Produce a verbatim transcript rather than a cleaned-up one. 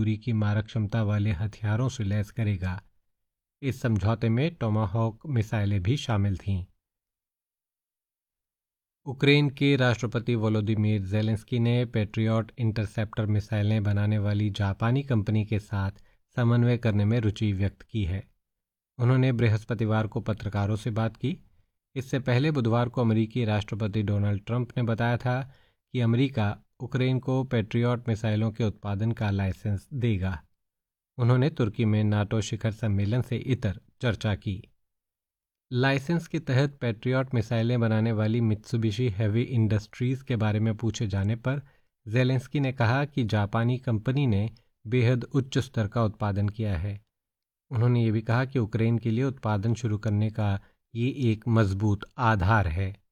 दूरी की मारक क्षमता वाले हथियारों से लैस करेगा। इस समझौते में टोमाहॉक मिसाइलें भी शामिल थीं। यूक्रेन के राष्ट्रपति वोलोदिमीर ज़ेलेंस्की ने पैट्रियट इंटरसेप्टर मिसाइलें बनाने वाली जापानी कंपनी के साथ समन्वय करने में रुचि व्यक्त की है। उन्होंने बृहस्पतिवार को पत्रकारों से बात की। इससे पहले बुधवार को अमेरिकी राष्ट्रपति डोनाल्ड ट्रंप ने बताया था कि अमेरिका यूक्रेन को पैट्रियट मिसाइलों के उत्पादन का लाइसेंस देगा। उन्होंने तुर्की में नाटो शिखर सम्मेलन से इतर चर्चा की। लाइसेंस के तहत पैट्रियट मिसाइलें बनाने वाली मित्सुबिशी हेवी इंडस्ट्रीज के बारे में पूछे जाने पर ज़ेलेंस्की ने कहा कि जापानी कंपनी ने बेहद उच्च स्तर का उत्पादन किया है। उन्होंने ये भी कहा कि यूक्रेन के लिए उत्पादन शुरू करने का ये एक मजबूत आधार है।